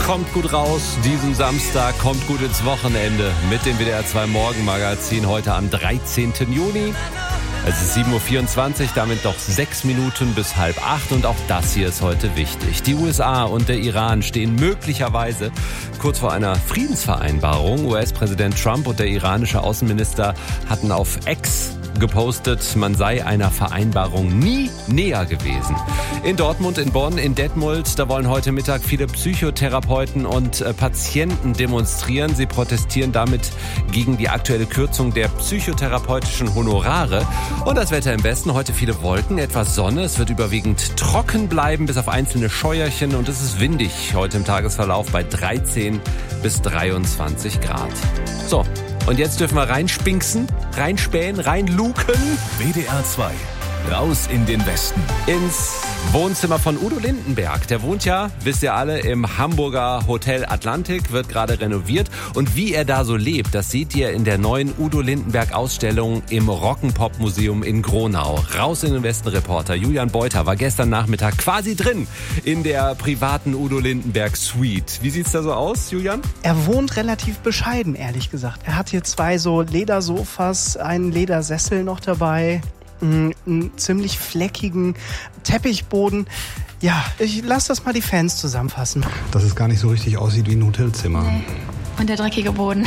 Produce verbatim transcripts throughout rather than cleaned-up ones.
Kommt gut raus diesen Samstag, kommt gut ins Wochenende mit dem W D R zwei Morgenmagazin heute am dreizehnten Juni. Es ist sieben Uhr vierundzwanzig, damit noch sechs Minuten bis halb acht und auch das hier ist heute wichtig. Die U S A und der Iran stehen möglicherweise kurz vor einer Friedensvereinbarung. U S-Präsident Trump und der iranische Außenminister hatten auf X gepostet, man sei einer Vereinbarung nie näher gewesen. In Dortmund, in Bonn, in Detmold, da wollen heute Mittag viele Psychotherapeuten und äh, Patienten demonstrieren. Sie protestieren damit gegen die aktuelle Kürzung der psychotherapeutischen Honorare. Und das Wetter im Westen, heute viele Wolken, etwas Sonne. Es wird überwiegend trocken bleiben, bis auf einzelne Scheuerchen. Und es ist windig heute im Tagesverlauf bei dreizehn bis dreiundzwanzig Grad. So. Und jetzt dürfen wir reinspinksen, reinspähen, reinluken. W D R zwei. Raus in den Westen. Ins Wohnzimmer von Udo Lindenberg. Der wohnt ja, wisst ihr alle, im Hamburger Hotel Atlantik, wird gerade renoviert. Und wie er da so lebt, das seht ihr in der neuen Udo Lindenberg Ausstellung im Rock'n'Pop Museum in Gronau. Raus in den Westen Reporter Julian Beuter war gestern Nachmittag quasi drin in der privaten Udo Lindenberg Suite. Wie sieht's da so aus, Julian? Er wohnt relativ bescheiden, ehrlich gesagt. Er hat hier zwei so Ledersofas, einen Ledersessel noch dabei, einen ziemlich fleckigen Teppichboden. Ja, ich lass das mal die Fans zusammenfassen. Dass es gar nicht so richtig aussieht wie ein Hotelzimmer. Nee. Und der dreckige Boden.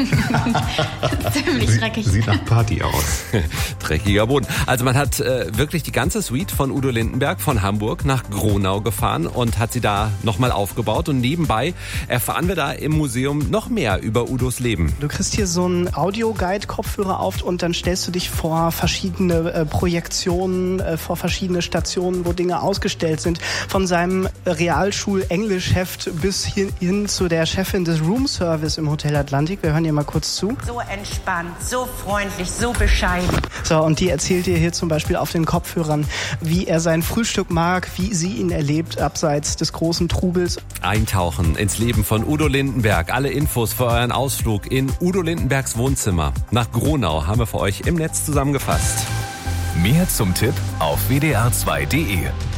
Ziemlich dreckig. Sieht nach Party aus. Dreckiger Boden. Also man hat äh, wirklich die ganze Suite von Udo Lindenberg von Hamburg nach Gronau gefahren und hat sie da nochmal aufgebaut. Und nebenbei erfahren wir da im Museum noch mehr über Udos Leben. Du kriegst hier so einen Audio-Guide-Kopfhörer auf und dann stellst du dich vor verschiedene äh, Projektionen, äh, vor verschiedene Stationen, wo Dinge ausgestellt sind. Von seinem Realschul-Englisch-Heft bis hin, hin zu der Chefin des Roomservice im Hotel Atlantik. Wir hören ihr mal kurz zu. So entspannt, so freundlich, so bescheiden. So, und die erzählt ihr hier zum Beispiel auf den Kopfhörern, wie er sein Frühstück mag, wie sie ihn erlebt, abseits des großen Trubels. Eintauchen ins Leben von Udo Lindenberg. Alle Infos für euren Ausflug in Udo Lindenbergs Wohnzimmer nach Gronau haben wir für euch im Netz zusammengefasst. Mehr zum Tipp auf w d r zwei punkt d e.